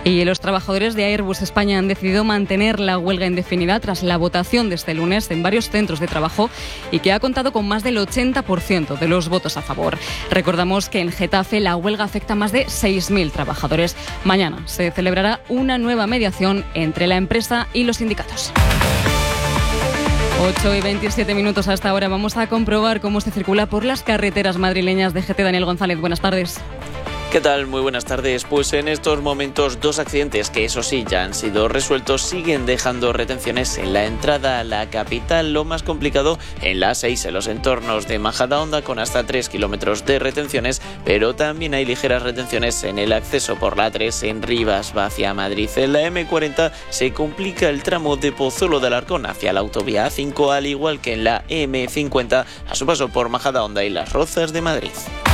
Y los trabajadores de Airbus España han decidido mantener la huelga indefinida tras la votación de este lunes en varios centros de trabajo y que ha contado con más del 80% de los votos a favor. Recordamos que en Getafe la huelga afecta a más de 6.000 trabajadores. Mañana se celebrará una nueva mediación entre la empresa y los sindicatos. 8:27 hasta ahora. Vamos a comprobar cómo se circula por las carreteras madrileñas de GT. Daniel González, buenas tardes. ¿Qué tal? Muy buenas tardes. Pues en estos momentos 2 accidentes que eso sí ya han sido resueltos siguen dejando retenciones en la entrada a la capital. Lo más complicado en la A6 en los entornos de Majadahonda con hasta 3 kilómetros de retenciones, pero también hay ligeras retenciones en el acceso por la A3 en Rivas hacia Madrid. En la M40 se complica el tramo de Pozuelo de Alarcón hacia la autovía A5, al igual que en la M50 a su paso por Majadahonda y Las Rozas de Madrid.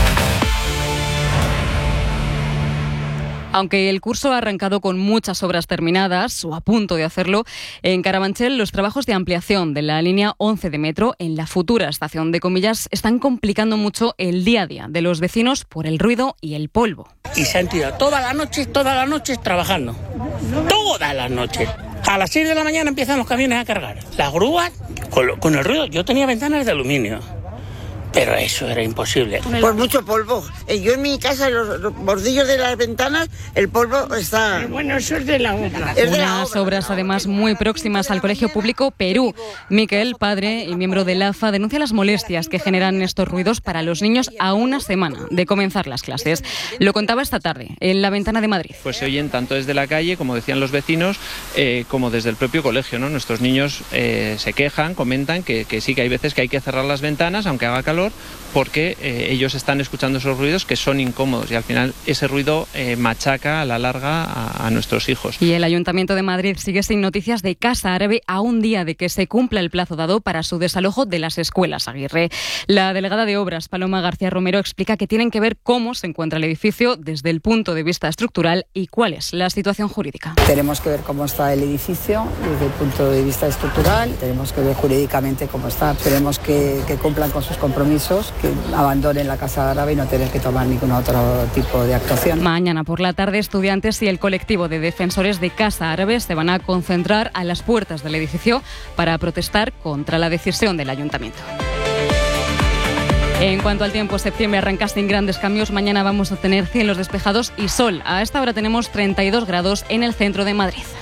Aunque el curso ha arrancado con muchas obras terminadas, o a punto de hacerlo, en Carabanchel los trabajos de ampliación de la línea 11 de metro en la futura estación de Comillas están complicando mucho el día a día de los vecinos por el ruido y el polvo. Y se han tirado toda la noche trabajando. Todas las noches. A las 6 de la mañana empiezan los camiones a cargar. Las grúas, con el ruido, yo tenía ventanas de aluminio. Pero eso era imposible. Por mucho polvo. Yo en mi casa, los bordillos de las ventanas, el polvo está... Pero bueno, eso es de la obra. Unas obras además muy próximas al Colegio Público Perú. Miquel, padre y miembro del AFA, denuncia las molestias que generan estos ruidos para los niños a una semana de comenzar las clases. Lo contaba esta tarde en La Ventana de Madrid. Pues se oyen tanto desde la calle, como decían los vecinos, como desde el propio colegio, ¿no? Nuestros niños se quejan, comentan que sí, que hay veces que hay que cerrar las ventanas, aunque haga calor, porque ellos están escuchando esos ruidos que son incómodos y al final ese ruido machaca a la larga a nuestros hijos. Y el Ayuntamiento de Madrid sigue sin noticias de Casa Árabe a un día de que se cumpla el plazo dado para su desalojo de las escuelas Aguirre. La delegada de Obras, Paloma García Romero, explica que tienen que ver cómo se encuentra el edificio desde el punto de vista estructural y cuál es la situación jurídica. Tenemos que ver cómo está el edificio desde el punto de vista estructural, tenemos que ver jurídicamente cómo está. Esperemos que cumplan con sus compromisos, que abandonen la Casa Árabe y no tener que tomar ningún otro tipo de actuación. Mañana por la tarde, estudiantes y el colectivo de defensores de Casa Árabe se van a concentrar a las puertas del edificio para protestar contra la decisión del Ayuntamiento. En cuanto al tiempo, septiembre arranca sin grandes cambios. Mañana vamos a tener cielos despejados y sol. A esta hora tenemos 32 grados en el centro de Madrid.